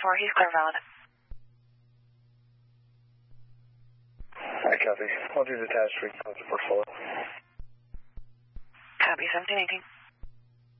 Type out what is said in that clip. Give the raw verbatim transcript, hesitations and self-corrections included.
four, he's clear valid. I copy. I'll do detached recon of the portfolio. Copy, seventeen eighteen.